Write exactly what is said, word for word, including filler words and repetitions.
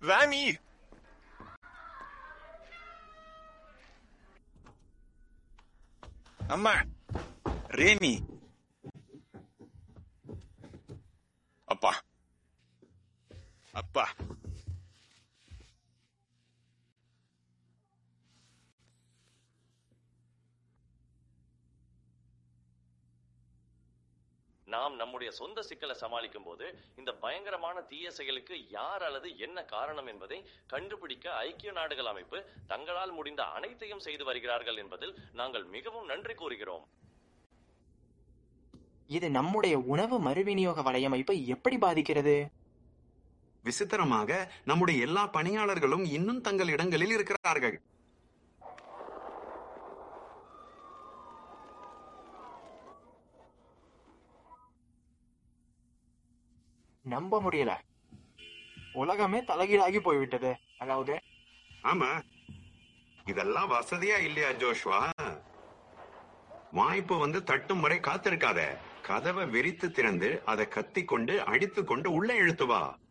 ராமி, அம்மா, ரேமி, அப்பா, அப்பா. நாம் நம்முடைய சொந்த சிக்கலை சமாளிக்கும் போது இந்த பயங்கரமான தீய செயலுக்கு யார் அல்லது என்ன காரணம் என்பதை கண்டுபிடிக்க ஐக்கிய நாடுகள் அமைப்பு தங்களால் முடிந்த அனைத்தையும் செய்து வருகிறார்கள் என்பதில் நாங்கள் மிகவும் நன்றி கூறுகிறோம். இது நம்முடைய உணவு மறுவிநியோக வலையமைப்பை எப்படி பாதிக்கிறது? விசித்திரமாக நம்முடைய எல்லா பணியாளர்களும் இன்னும் தங்கள் இடங்களில் இருக்கிறார்கள். நம்ப முடியல. உலகமே தலைகீழாகி போய்விட்டது. அதாவது ஆமா, இதெல்லாம் வசதியா இல்லையா ஜோஷ்வா? வாய்ப்பு வந்து தட்டும் வரை காத்திருக்காத. கதவை விரித்து திறந்து அதை கத்தி கொண்டு அடித்து கொண்டு உள்ள இழுத்து வா.